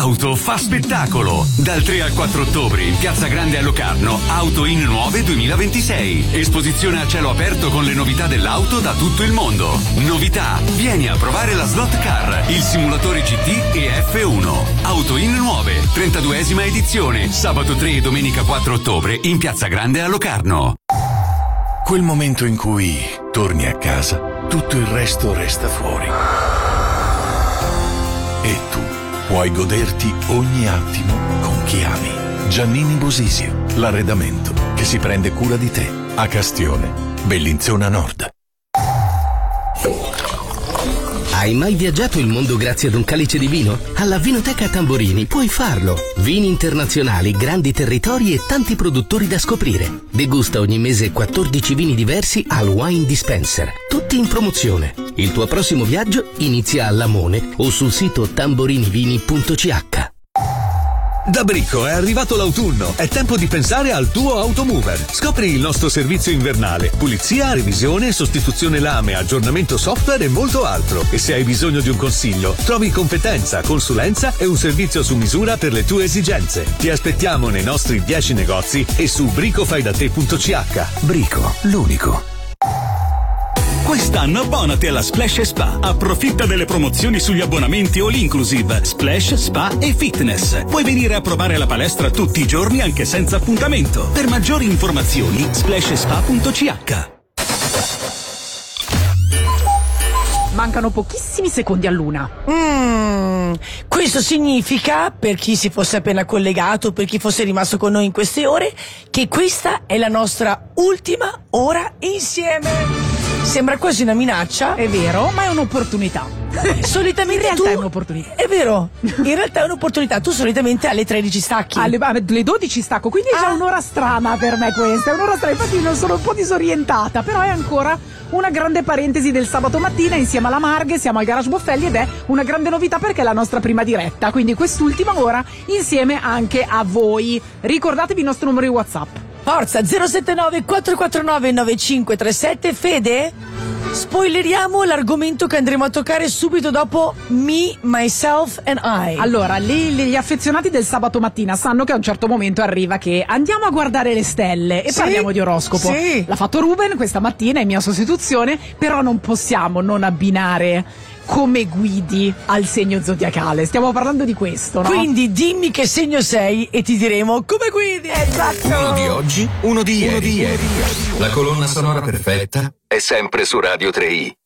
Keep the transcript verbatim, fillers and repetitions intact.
L'auto fa spettacolo. Dal tre al quattro ottobre in Piazza Grande a Locarno, Auto in Nuove duemilaventisei. Esposizione a cielo aperto con le novità dell'auto da tutto il mondo. Novità, vieni a provare la Slot Car, il simulatore G T e F uno. Auto in Nuove, trentaduesima edizione, sabato tre e domenica quattro ottobre in Piazza Grande a Locarno. Quel momento in cui torni a casa, tutto il resto resta fuori. E tu puoi goderti ogni attimo con chi ami. Giannini Bosisio, l'arredamento che si prende cura di te. A Castione, Bellinzona Nord. Hai mai viaggiato il mondo grazie ad un calice di vino? Alla Vinoteca Tamborini puoi farlo. Vini internazionali, grandi territori e tanti produttori da scoprire. Degusta ogni mese quattordici vini diversi al Wine Dispenser, tutti in promozione. Il tuo prossimo viaggio inizia a Lamone o sul sito tamborinivini punto c h. Da Bricco è arrivato l'autunno, è tempo di pensare al tuo automover. Scopri il nostro servizio invernale, pulizia, revisione, sostituzione lame, aggiornamento software e molto altro. E se hai bisogno di un consiglio, trovi competenza, consulenza e un servizio su misura per le tue esigenze. Ti aspettiamo nei nostri dieci negozi e su brico fai da te punto c h. Brico, l'unico. Quest'anno abbonati alla Splash Spa. Approfitta delle promozioni sugli abbonamenti all inclusive, Splash, Spa e Fitness. Puoi venire a provare la palestra tutti i giorni anche senza appuntamento. Per maggiori informazioni, splash spa punto c h. Mancano pochissimi secondi all'una. Mm, questo significa, per chi si fosse appena collegato, per chi fosse rimasto con noi in queste ore, che questa è la nostra ultima ora insieme. Sembra quasi una minaccia. È vero, ma è un'opportunità. Solitamente in realtà tu... è un'opportunità. È vero, in realtà è un'opportunità. Tu solitamente alle tredici stacchi. Alle, alle dodici stacco, quindi è già ah. un'ora strana per me questa. È un'ora strana, infatti non sono un po' disorientata, però è ancora una grande parentesi del sabato mattina insieme alla Marghe, siamo al Garage Boffelli ed è una grande novità perché è la nostra prima diretta, quindi quest'ultima ora insieme anche a voi. Ricordatevi il nostro numero di WhatsApp. Forza zero sette nove quattro quattro nove nove cinque tre sette. Fede, spoileriamo l'argomento che andremo a toccare subito dopo Me, Myself and I. Allora, gli, gli affezionati del sabato mattina sanno che a un certo momento arriva che andiamo a guardare le stelle e sì, parliamo di oroscopo. Sì. L'ha fatto Ruben questa mattina, è mia sostituzione, però non possiamo non abbinare come guidi al segno zodiacale. Stiamo parlando di questo, no? Quindi dimmi che segno sei e ti diremo come guidi. Esatto. Uno di oggi, uno di ieri. Uno di ieri. La colonna sonora perfetta è sempre su Radio tre i.